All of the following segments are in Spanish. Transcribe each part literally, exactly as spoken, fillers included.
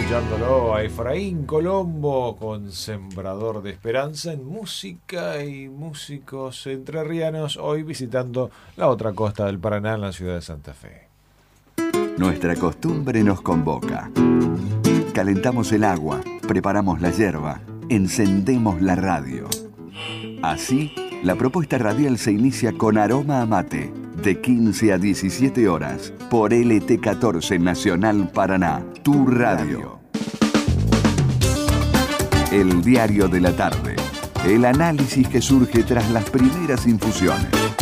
escuchándolo a Efraín Colombo con Sembrador de Esperanza en música y músicos entrerrianos, hoy visitando la otra costa del Paraná, en la ciudad de Santa Fe. Nuestra costumbre nos convoca. Calentamos el agua, preparamos la yerba, encendemos la radio. Así, la propuesta radial se inicia con Aroma a Mate, de quince a diecisiete horas, por L T catorce Nacional Paraná, tu radio. El diario de la tarde, el análisis que surge tras las primeras infusiones.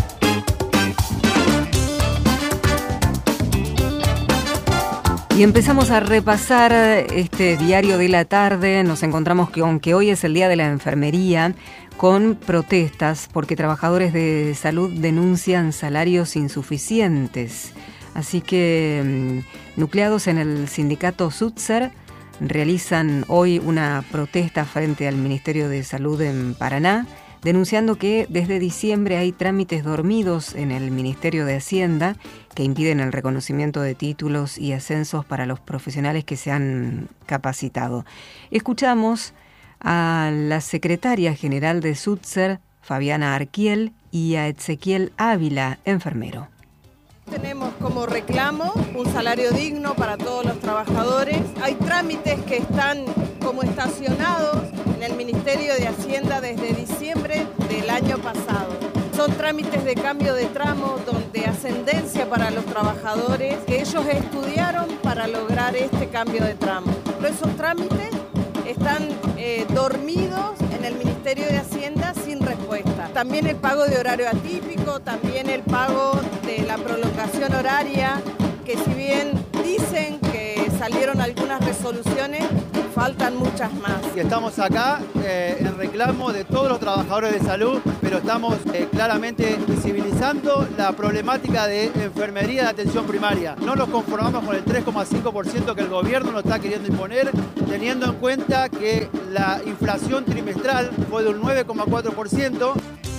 Y empezamos a repasar este diario de la tarde. Nos encontramos que, aunque hoy es el Día de la Enfermería, con protestas porque trabajadores de salud denuncian salarios insuficientes. Así que, nucleados en el sindicato SUTSER, realizan hoy una protesta frente al Ministerio de Salud en Paraná, denunciando que desde diciembre hay trámites dormidos en el Ministerio de Hacienda que impiden el reconocimiento de títulos y ascensos para los profesionales que se han capacitado. Escuchamos a la secretaria general de SUTSER, Fabiana Arquiel, y a Ezequiel Ávila, enfermero. Tenemos como reclamo un salario digno para todos los trabajadores. Hay trámites que están como estacionados en el Ministerio de Hacienda desde diciembre del año pasado. Son trámites de cambio de tramo, donde ascendencia para los trabajadores que ellos estudiaron para lograr este cambio de tramo. Pero esos trámites están eh, dormidos en el Ministerio de Hacienda sin respuesta. También el pago de horario atípico, también el pago de la prolongación horaria, que si bien dicen que salieron algunas resoluciones, faltan muchas más. Y estamos acá eh, en reclamo de todos los trabajadores de salud, pero estamos eh, claramente visibilizando la problemática de enfermería de atención primaria. No nos conformamos con el tres coma cinco por ciento que el gobierno nos está queriendo imponer, teniendo en cuenta que la inflación trimestral fue de un nueve coma cuatro por ciento.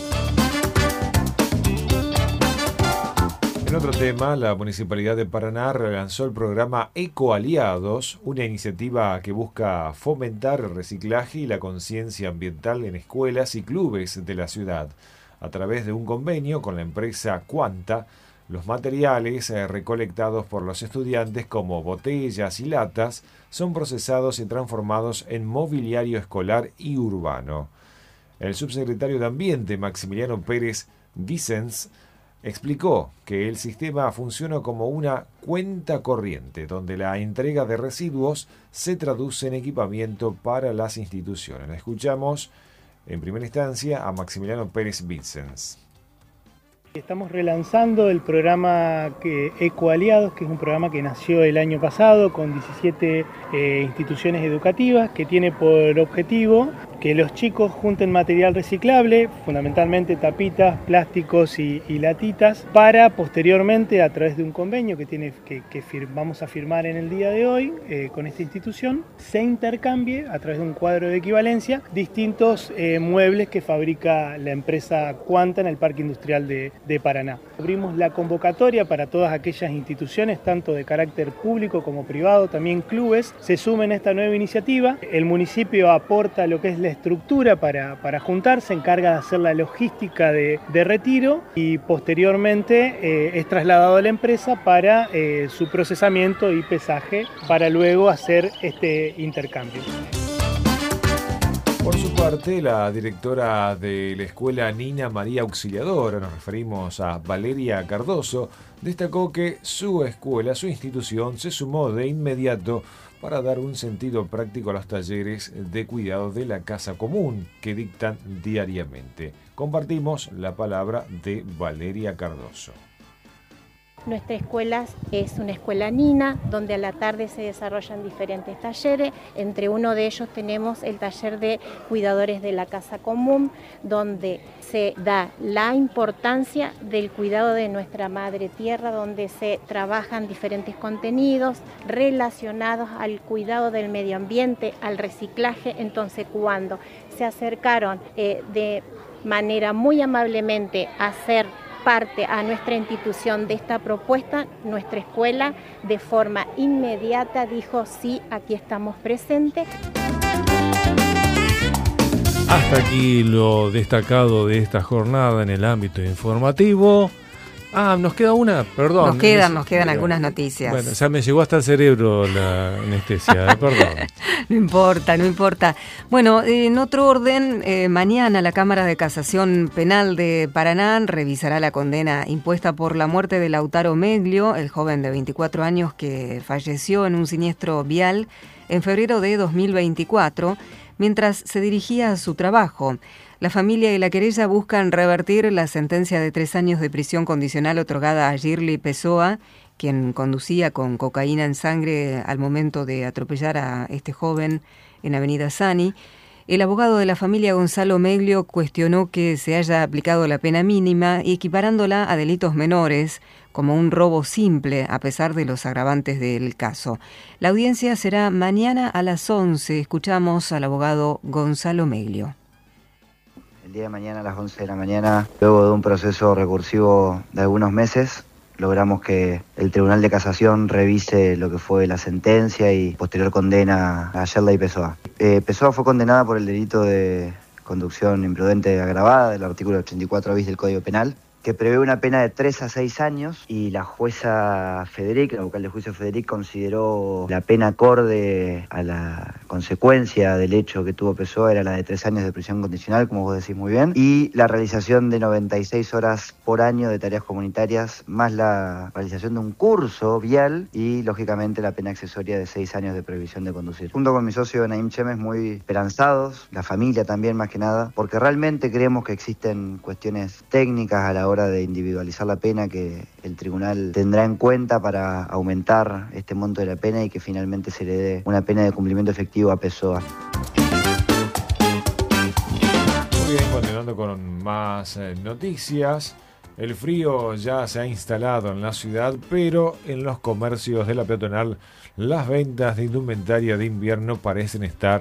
En otro tema, la Municipalidad de Paraná relanzó el programa Ecoaliados, una iniciativa que busca fomentar el reciclaje y la conciencia ambiental en escuelas y clubes de la ciudad. A través de un convenio con la empresa Quanta, los materiales eh, recolectados por los estudiantes, como botellas y latas, son procesados y transformados en mobiliario escolar y urbano. El subsecretario de Ambiente, Maximiliano Pérez Vicens, explicó que el sistema funciona como una cuenta corriente, donde la entrega de residuos se traduce en equipamiento para las instituciones. Escuchamos en primera instancia a Maximiliano Pérez Vicens. Estamos relanzando el programa que Ecoaliados, que es un programa que nació el año pasado con diecisiete eh, instituciones educativas, que tiene por objetivo que los chicos junten material reciclable, fundamentalmente tapitas, plásticos y, y latitas, para posteriormente, a través de un convenio que, tiene, que, que fir, vamos a firmar en el día de hoy eh, con esta institución, se intercambie a través de un cuadro de equivalencia distintos eh, muebles que fabrica la empresa Quanta en el Parque Industrial de, de Paraná. Abrimos la convocatoria para todas aquellas instituciones, tanto de carácter público como privado, también clubes, se sumen a esta nueva iniciativa. El municipio aporta lo que es la estructura para, para juntar, se encarga de hacer la logística de, de retiro y posteriormente eh, es trasladado a la empresa para eh, su procesamiento y pesaje para luego hacer este intercambio. Por su parte, la directora de la Escuela Nina María Auxiliadora, nos referimos a Valeria Cardoso, destacó que su escuela, su institución, se sumó de inmediato para dar un sentido práctico a los talleres de cuidado de la casa común que dictan diariamente. Compartimos la palabra de Valeria Cardoso. Nuestra escuela es una escuela Nina, donde a la tarde se desarrollan diferentes talleres. Entre uno de ellos tenemos el taller de cuidadores de la casa común, donde se da la importancia del cuidado de nuestra madre tierra, donde se trabajan diferentes contenidos relacionados al cuidado del medio ambiente, al reciclaje. Entonces, cuando se acercaron eh, de manera muy amablemente a hacer parte a nuestra institución de esta propuesta, nuestra escuela de forma inmediata dijo sí, aquí estamos presentes. Hasta aquí lo destacado de esta jornada en el ámbito informativo. Ah, nos queda una, perdón. Nos quedan, nos quedan algunas noticias. Bueno, ya me llegó hasta el cerebro la anestesia, ¿eh? Perdón. No importa, no importa. Bueno, en otro orden, eh, mañana la Cámara de Casación Penal de Paraná revisará la condena impuesta por la muerte de Lautaro Meglio, el joven de veinticuatro años que falleció en un siniestro vial en febrero de dos mil veinticuatro, mientras se dirigía a su trabajo. La familia y la querella buscan revertir la sentencia de tres años de prisión condicional otorgada a Girly Pessoa, quien conducía con cocaína en sangre al momento de atropellar a este joven en Avenida Sani. El abogado de la familia, Gonzalo Meglio, cuestionó que se haya aplicado la pena mínima, equiparándola a delitos menores, como un robo simple, a pesar de los agravantes del caso. La audiencia será mañana a las once. Escuchamos al abogado Gonzalo Meglio. El día de mañana a las once de la mañana, luego de un proceso recursivo de algunos meses, logramos que el Tribunal de Casación revise lo que fue la sentencia y posterior condena a Girly Pessoa. Eh, Pessoa fue condenada por el delito de conducción imprudente agravada del artículo ochenta y cuatro bis del Código Penal, que prevé una pena de tres a seis años, y la jueza Federic, la vocal de juicio Federic, consideró la pena acorde a la consecuencia del hecho que tuvo Pessoa, era la de tres años de prisión condicional, como vos decís muy bien, y la realización de noventa y seis horas por año de tareas comunitarias, más la realización de un curso vial y, lógicamente, la pena accesoria de seis años de prohibición de conducir. Junto con mi socio Naim Chemes, muy esperanzados, la familia también más que nada, porque realmente creemos que existen cuestiones técnicas a la hora de individualizar la pena que el tribunal tendrá en cuenta para aumentar este monto de la pena y que finalmente se le dé una pena de cumplimiento efectivo a Pessoa. Muy bien, continuando con más eh, noticias. El frío ya se ha instalado en la ciudad, pero en los comercios de la peatonal las ventas de indumentaria de invierno parecen estar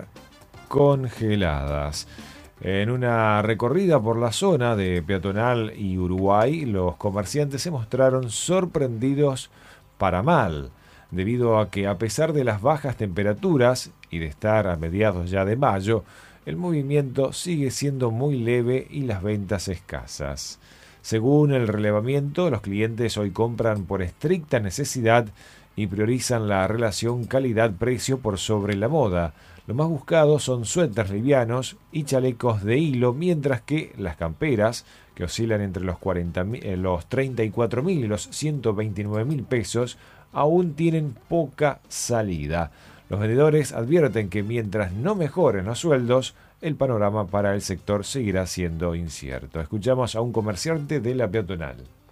congeladas. En una recorrida por la zona de Peatonal y Uruguay, los comerciantes se mostraron sorprendidos para mal, debido a que a pesar de las bajas temperaturas y de estar a mediados ya de mayo, el movimiento sigue siendo muy leve y las ventas escasas. Según el relevamiento, los clientes hoy compran por estricta necesidad y priorizan la relación calidad-precio por sobre la moda. Lo más buscado son suéteres livianos y chalecos de hilo, mientras que las camperas, que oscilan entre los, cuarenta, los treinta y cuatro mil y los ciento veintinueve mil pesos, aún tienen poca salida. Los vendedores advierten que mientras no mejoren los sueldos, el panorama para el sector seguirá siendo incierto. Escuchamos a un comerciante de la peatonal.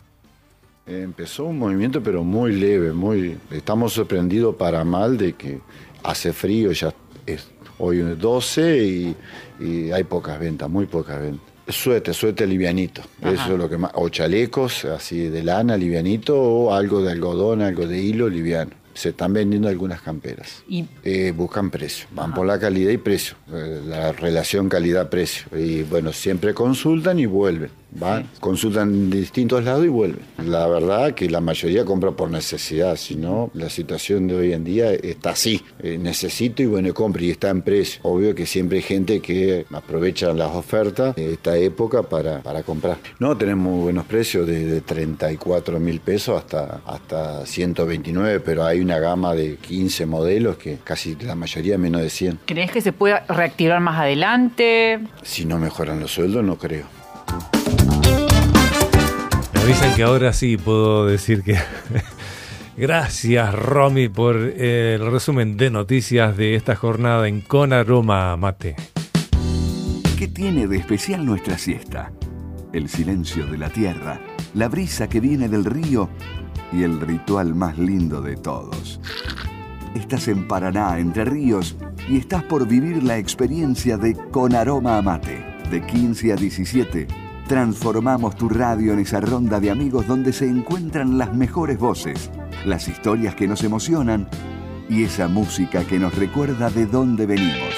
Empezó un movimiento pero muy leve, muy estamos sorprendidos para mal de que hace frío, ya es hoy doce y, y hay pocas ventas, muy pocas ventas. Suéter, suéter livianito, ajá, eso es lo que más, o chalecos así de lana livianito o algo de algodón, algo de hilo liviano. Se están vendiendo algunas camperas. ¿Y? Eh, buscan precio, van ajá por la calidad y precio, eh, la relación calidad-precio. Y bueno, siempre consultan y vuelven. Van, sí, consultan en distintos lados y vuelven. La verdad que la mayoría compra por necesidad, si no, la situación de hoy en día está así. Eh, necesito y bueno, compro y está en precio. Obvio que siempre hay gente que aprovecha las ofertas de esta época para, para comprar. No, tenemos muy buenos precios, desde treinta y cuatro mil pesos hasta, hasta ciento veintinueve, pero hay una gama de quince modelos que casi la mayoría menos de cien. ¿Crees que se puede reactivar más adelante? Si no mejoran los sueldos, no creo. Me avisan que ahora sí puedo decir que... Gracias, Romy, por el resumen de noticias de esta jornada en Con Aroma a Mate. ¿Qué tiene de especial nuestra siesta? El silencio de la tierra, la brisa que viene del río y el ritual más lindo de todos. Estás en Paraná, Entre Ríos, y estás por vivir la experiencia de Con Aroma a Mate. De quince a diecisiete, transformamos tu radio en esa ronda de amigos donde se encuentran las mejores voces, las historias que nos emocionan y esa música que nos recuerda de dónde venimos.